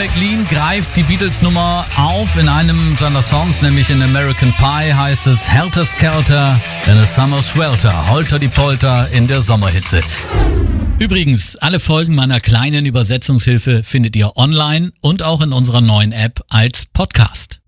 McLean greift die Beatles-Nummer auf in einem seiner Songs, nämlich in American Pie heißt es Helter Skelter in a Summer Swelter, Holter die Polter in der Sommerhitze. Übrigens, alle Folgen meiner kleinen Übersetzungshilfe findet ihr online und auch in unserer neuen App als Podcast.